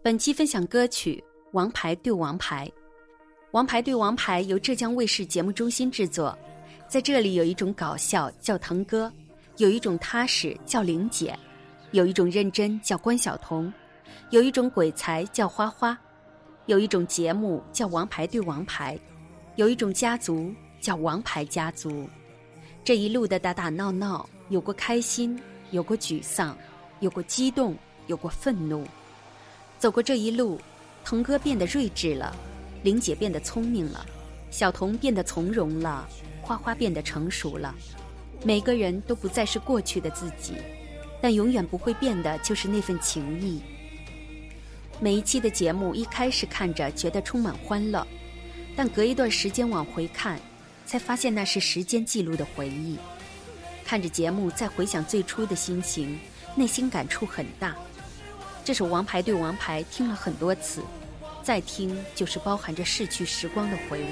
本期分享歌曲《王牌对王牌》。王牌对王牌由浙江卫视节目中心制作，在这里有一种搞笑叫腾哥，有一种踏实叫玲姐，有一种认真叫关晓彤，有一种鬼才叫花花，有一种节目叫王牌对王牌，有一种家族叫王牌家族。这一路的打打闹闹，有过开心，有过沮丧，有过激动，有过愤怒。走过这一路，腾哥变得睿智了，玲姐变得聪明了，小彤变得从容了，花花变得成熟了。每个人都不再是过去的自己，但永远不会变的就是那份情谊。每一期的节目一开始看着觉得充满欢乐，但隔一段时间往回看，才发现那是时间记录的回忆。看着节目再回想最初的心情，内心感触很大。这首《王牌对王牌》听了很多次，再听就是包含着逝去时光的回味。